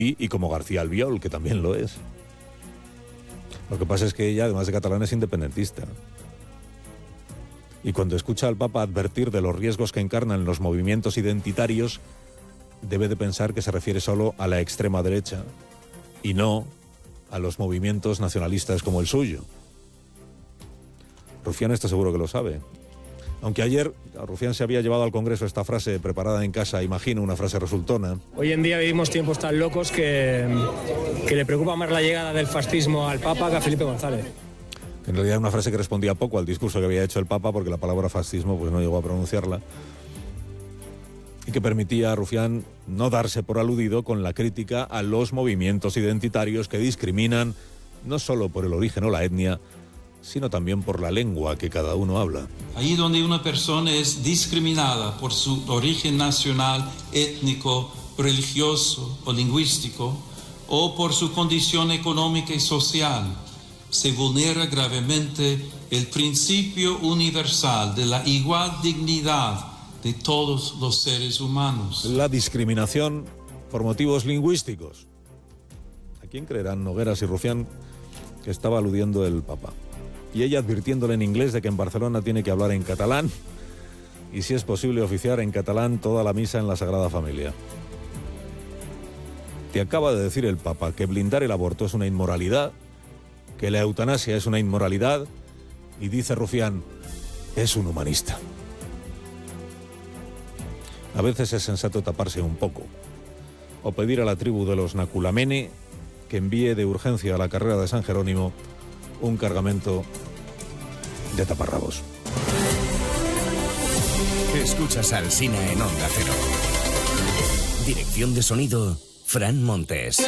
y como García Albiol, que también lo es. Lo que pasa es que ella, además de catalana, es independentista. Y cuando escucha al Papa advertir de los riesgos que encarnan los movimientos identitarios, debe de pensar que se refiere solo a la extrema derecha y no a los movimientos nacionalistas como el suyo. Rufián está seguro que lo sabe. Aunque ayer Rufián se había llevado al Congreso esta frase preparada en casa, imagino, una frase resultona. Hoy en día vivimos tiempos tan locos que le preocupa más la llegada del fascismo al Papa que a Felipe González. En realidad una frase que respondía poco al discurso que había hecho el Papa, porque la palabra fascismo pues no llegó a pronunciarla, y que permitía a Rufián no darse por aludido con la crítica a los movimientos identitarios que discriminan no solo por el origen o la etnia, sino también por la lengua que cada uno habla. Ahí donde una persona es discriminada por su origen nacional, étnico, religioso o lingüístico, o por su condición económica y social, se vulnera gravemente el principio universal de la igual dignidad de todos los seres humanos. La discriminación por motivos lingüísticos. ¿A quién creerán Nogueras y Rufián que estaba aludiendo el Papa? Y ella advirtiéndole en inglés de que en Barcelona tiene que hablar en catalán y, si es posible, oficiar en catalán toda la misa en la Sagrada Familia. Te acaba de decir el Papa que blindar el aborto es una inmoralidad, que la eutanasia es una inmoralidad, y dice Rufián, es un humanista. A veces es sensato taparse un poco, o pedir a la tribu de los Naculamene que envíe de urgencia a la carrera de San Jerónimo un cargamento de taparrabos. Escuchas al Alsina en Onda Cero. Dirección de sonido, Fran Montes.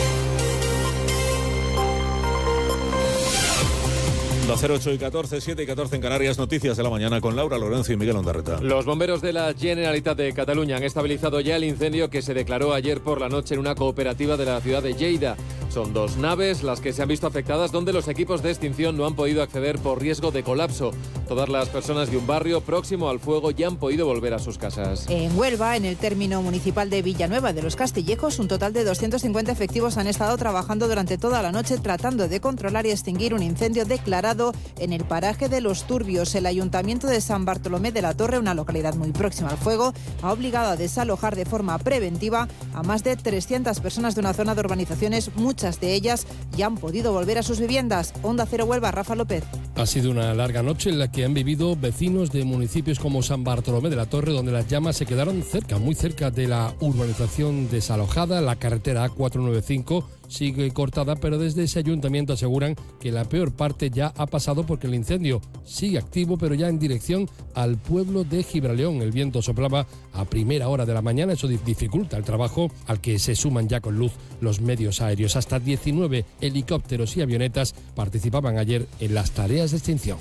Onda 08 y 14, 7 y 14 en Canarias, noticias de la mañana con Laura Lorenzo y Miguel Ondarreta. Los bomberos de la Generalitat de Cataluña han estabilizado ya el incendio que se declaró ayer por la noche en una cooperativa de la ciudad de Lleida. Son 2 naves las que se han visto afectadas, donde los equipos de extinción no han podido acceder por riesgo de colapso. Todas las personas de un barrio próximo al fuego ya han podido volver a sus casas. En Huelva, en el término municipal de Villanueva de los Castillejos, un total de 250 efectivos han estado trabajando durante toda la noche tratando de controlar y extinguir un incendio declarado en el paraje de Los Turbios. El Ayuntamiento de San Bartolomé de la Torre, una localidad muy próxima al fuego, ha obligado a desalojar de forma preventiva a más de 300 personas de una zona de urbanizaciones. Muchas de ellas ya han podido volver a sus viviendas. Onda Cero Huelva, Rafa López. Ha sido una larga noche en la que han vivido vecinos de municipios como San Bartolomé de la Torre, donde las llamas se quedaron cerca, muy cerca de la urbanización desalojada. La carretera A495 sigue cortada, pero desde ese ayuntamiento aseguran que la peor parte ya ha pasado porque el incendio sigue activo, pero ya en dirección al pueblo de Gibraleón. El viento soplaba a primera hora de la mañana, eso dificulta el trabajo, al que se suman ya con luz los medios aéreos. Hasta 19 helicópteros y avionetas participaban ayer en las tareas de extinción.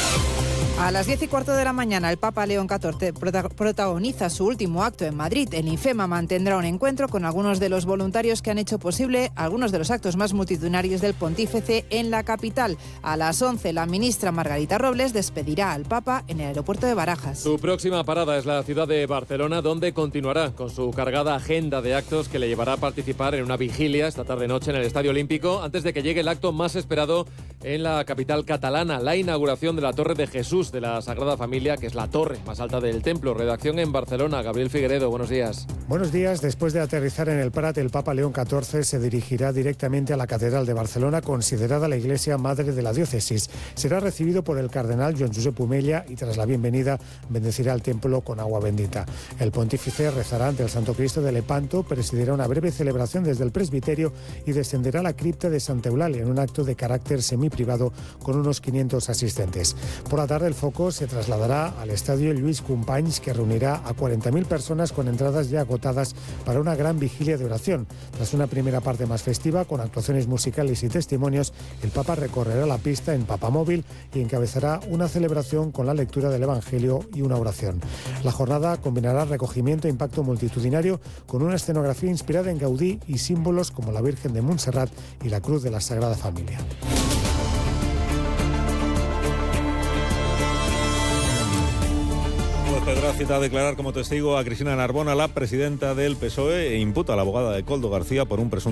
A las 10:15 de la mañana, el Papa León XIV protagoniza su último acto en Madrid. En IFEMA mantendrá un encuentro con algunos de los voluntarios que han hecho posible algunos de los actos más multitudinarios del pontífice en la capital. A las 11, la ministra Margarita Robles despedirá al Papa en el aeropuerto de Barajas. Su próxima parada es la ciudad de Barcelona, donde continuará con su cargada agenda de actos que le llevará a participar en una vigilia esta tarde-noche en el Estadio Olímpico, antes de que llegue el acto más esperado en la capital catalana, la inauguración de la Torre de Jesús de la Sagrada Familia, que es la torre más alta del templo. Redacción en Barcelona, Gabriel Figueredo, buenos días. Buenos días. Después de aterrizar en el Prat, el Papa León XIV se dirigirá directamente a la Catedral de Barcelona, considerada la iglesia madre de la diócesis. Será recibido por el cardenal Joan Josep Omella y tras la bienvenida bendecirá el templo con agua bendita. El pontífice rezará ante el Santo Cristo de Lepanto, presidirá una breve celebración desde el presbiterio y descenderá a la cripta de Santa Eulalia en un acto de carácter semiprivado con unos 500 asistentes. Por la tarde el foco se trasladará al estadio Lluís Companys, que reunirá a 40.000 personas con entradas ya agotadas para una gran vigilia de oración. Tras una primera parte más festiva, con actuaciones musicales y testimonios, el Papa recorrerá la pista en Papamóvil y encabezará una celebración con la lectura del Evangelio y una oración. La jornada combinará recogimiento e impacto multitudinario con una escenografía inspirada en Gaudí y símbolos como la Virgen de Montserrat y la Cruz de la Sagrada Familia. Procederá cita a declarar como testigo a Cristina Narbona, la presidenta del PSOE, e imputa a la abogada de Koldo García por un presunto